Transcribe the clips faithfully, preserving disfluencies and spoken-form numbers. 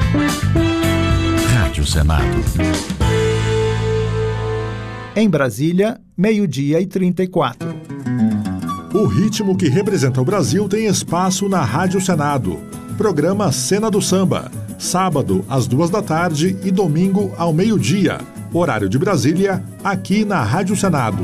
Rádio Senado. Em Brasília, meio-dia e trinta e quatro. O ritmo que representa o Brasil tem espaço na Rádio Senado. Programa Cena do Samba. Sábado, às duas da tarde e domingo, ao meio-dia. Horário de Brasília, aqui na Rádio Senado.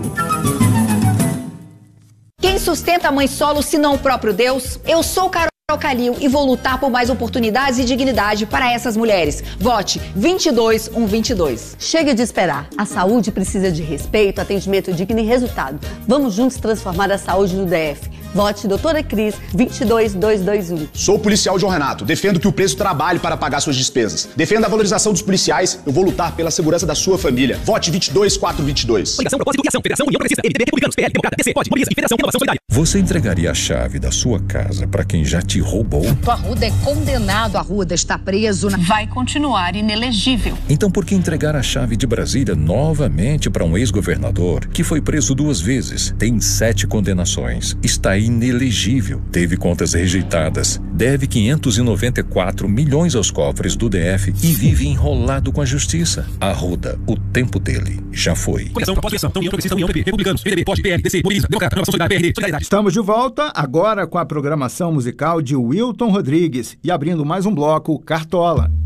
Quem sustenta a mãe solo, se não o próprio Deus? Eu sou Carol Calil e vou lutar por mais oportunidades e dignidade para essas mulheres. Vote vinte e dois, cento e vinte e dois. Chega de esperar. A saúde precisa de respeito, atendimento digno e resultado. Vamos juntos transformar a saúde no D F. Vote Doutora Cris vinte e dois, duzentos e vinte e um. Sou o policial João Renato. Defendo que o preso trabalhe para pagar suas despesas. Defendo a valorização dos policiais. Eu vou lutar pela segurança da sua família. Vote vinte e dois, quatrocentos e vinte e dois. Coligação, propósito e ação. Federação, União Progressista, M D B, Republicanos, P L, Democrata, P C, P O D, Mobiliza e Federação Inovação Solidária. Você entregaria a chave da sua casa para quem já te roubou? O Arruda é condenado. Arruda está preso. Na... Vai continuar inelegível. Então por que entregar a chave de Brasília novamente para um ex-governador que foi preso duas vezes, tem sete condenações, está inelegível, teve contas rejeitadas, deve quinhentos e noventa e quatro milhões aos cofres do D F e vive enrolado com a justiça? Arruda, o tempo dele já foi. Coligação, propósito e ação. União Progressista, União P P, Republicanos, P D B, P O D, P L, D C, Mobiliza, Democrata, Inovação Solidária, P R D, Solidariedade. Estamos de volta, agora com a programação musical de Wilton Rodrigues e abrindo mais um bloco, Cartola.